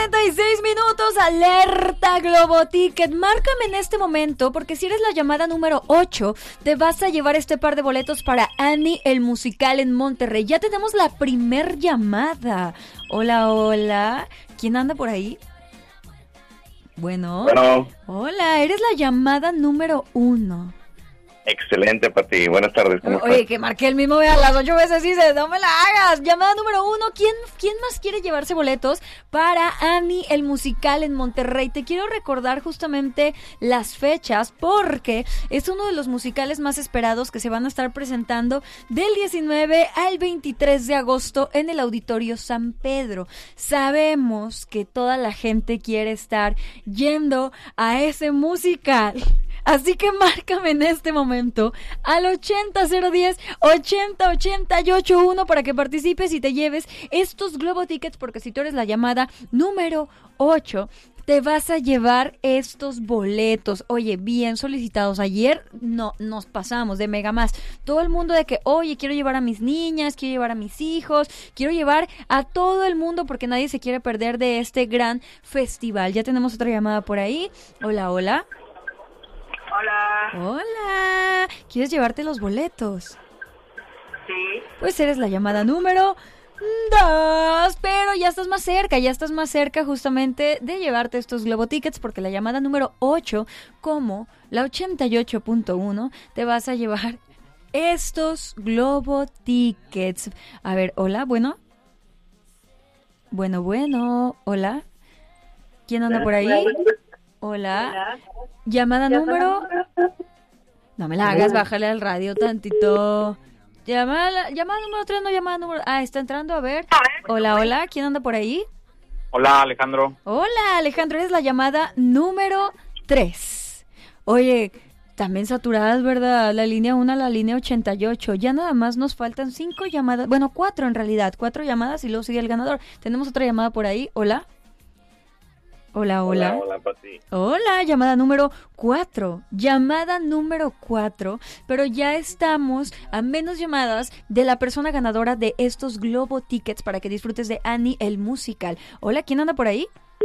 36 minutos, alerta Globo Ticket. Márcame en este momento porque si eres la llamada número 8, te vas a llevar este par de boletos para Annie el musical en Monterrey. Ya tenemos la primer llamada. Hola, hola. ¿Quién anda por ahí? Bueno. Hola, eres la llamada número 1. Excelente, Pati. Buenas tardes. ¿Cómo Oye, estás? que marqué el mismo a las 8 veces y dice, no me la hagas. Llamada número 1. ¿Quién más quiere llevarse boletos para Annie el musical en Monterrey? Te quiero recordar justamente las fechas porque es uno de los musicales más esperados que se van a estar presentando del 19 al 23 de agosto en el Auditorio San Pedro. Sabemos que toda la gente quiere estar yendo a ese musical. Así que márcame en este momento al 80-010-80-88-1 para que participes y te lleves estos Globo Tickets, porque si tú eres la llamada número 8, te vas a llevar estos boletos. Oye, bien solicitados. Ayer no nos pasamos de mega más. Todo el mundo de que, oye, quiero llevar a mis niñas, quiero llevar a mis hijos, quiero llevar a todo el mundo porque nadie se quiere perder de este gran festival. Ya tenemos otra llamada por ahí. Hola, hola. Hola. Hola. ¿Quieres llevarte los boletos? Sí. Pues eres la llamada número 2, pero ya estás más cerca justamente de llevarte estos Globo Tickets porque la llamada número 8, como la 88.1, te vas a llevar estos Globo Tickets. A ver, hola, bueno. Bueno, hola. ¿Quién anda por ahí? Hola. Llamada número... No me la hagas, bájale al radio tantito. Llamada número 3, no llamada número... Ah, está entrando, a ver. Hola, ¿quién anda por ahí? Hola, Alejandro. Hola, Alejandro, eres la llamada número 3. Oye, también saturadas, ¿verdad? La línea 1 a la línea 88. Ya nada más nos faltan 5 llamadas. Bueno, 4 en realidad. 4 llamadas y luego sigue el ganador. Tenemos otra llamada por ahí. Hola. Hola, Pati. Hola, llamada número 4. Pero ya estamos a menos llamadas de la persona ganadora de estos Globo Tickets para que disfrutes de Annie el musical. Hola, ¿quién anda por ahí?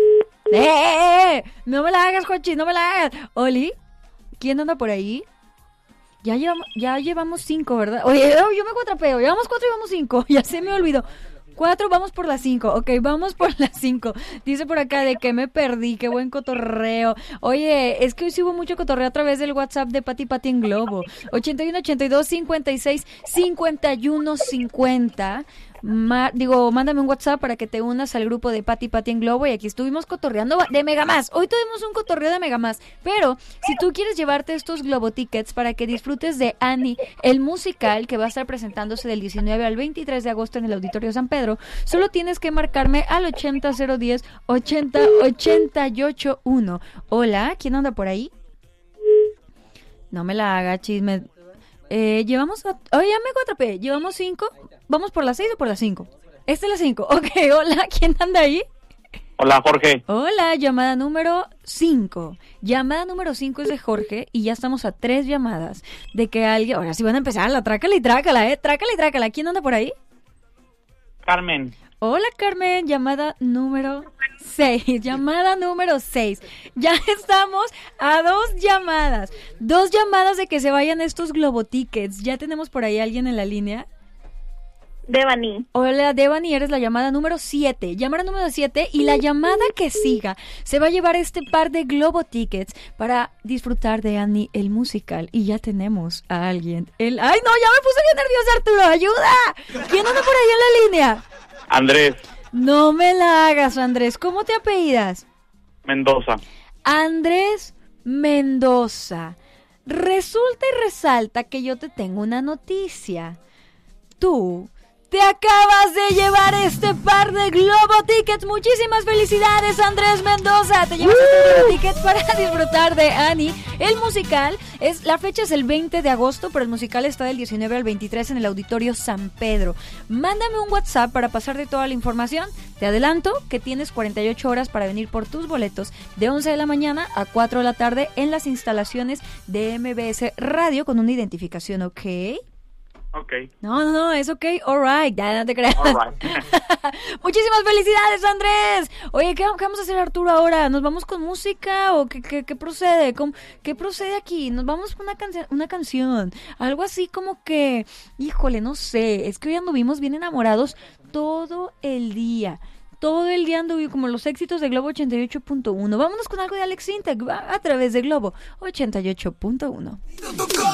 No me la hagas, Jochi, no me la hagas. Oli, ¿quién anda por ahí? Ya llevamos 5, ¿verdad? Oye, yo me cuatrapeo. Llevamos 4 y vamos 5. Ya se me olvidó. 4, vamos por las 5. Ok, vamos por las 5. Dice por acá de que me perdí, qué buen cotorreo. Oye, es que hoy sí hubo mucho cotorreo a través del WhatsApp de Pati en Globo. 81 82 56 51 50. Mándame un WhatsApp para que te unas al grupo de Pati en Globo y aquí estuvimos cotorreando de Mega Más. Hoy tuvimos un cotorreo de Mega Más, pero si tú quieres llevarte estos Globo Tickets para que disfrutes de Annie, el musical que va a estar presentándose del 19 al 23 de agosto en el Auditorio San Pedro, solo tienes que marcarme al 80-010-80-88-1. Hola, ¿quién anda por ahí? No me la haga, chisme. Oye, ya me cuatrapé. ¿Llevamos 5? ¿Vamos por las 6 o por las 5? Esta es la 5. Ok, hola, ¿quién anda ahí? Hola, Jorge. Hola, llamada número 5. Llamada número 5 es de Jorge y ya estamos a 3 llamadas de que alguien... Ahora sí van a empezar la trácala y trácala, trácala. ¿Quién anda por ahí? Carmen. Hola, Carmen, llamada número 6. Llamada número 6. Ya estamos a 2 llamadas. 2 llamadas de que se vayan estos Globo Tickets. ¿Ya tenemos por ahí alguien en la línea? Devani. Hola, Devani, eres la llamada número 7. Llamada número 7 y la llamada que siga se va a llevar este par de Globo Tickets para disfrutar de Annie el musical. Y ya tenemos a alguien. ¡Ay, no! Ya me puse bien nerviosa, Arturo. ¡Ayuda! ¿Quién anda por ahí en la línea? Andrés. No me la hagas, Andrés. ¿Cómo te apellidas? Mendoza. Andrés Mendoza. Resulta y resalta que yo te tengo una noticia. Tú te acabas de llevar este par de Globo Tickets. Muchísimas felicidades, Andrés Mendoza. Te llevas este Globo Tickets para disfrutar de Annie, el musical. La fecha es el 20 de agosto, pero el musical está del 19 al 23 en el Auditorio San Pedro. Mándame un WhatsApp para pasarte toda la información. Te adelanto que tienes 48 horas para venir por tus boletos de 11 de la mañana a 4 de la tarde en las instalaciones de MBS Radio con una identificación, ¿ok? Ok. No, es ok, alright, ya no te creas. All right. Muchísimas felicidades, Andrés. Oye, ¿qué vamos a hacer, Arturo, ahora? ¿Nos vamos con música o qué procede? ¿Qué procede aquí? Nos vamos con una canción, algo así como que, híjole, no sé, es que hoy anduvimos bien enamorados todo el día. Todo el día anduve como los éxitos de Globo 88.1. Vámonos con algo de Alex Sintek a través de Globo 88.1.